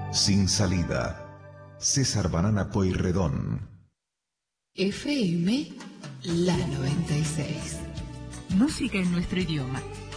Sin salida. César Banana Pueyrredón. FM La 96. Música en nuestro idioma.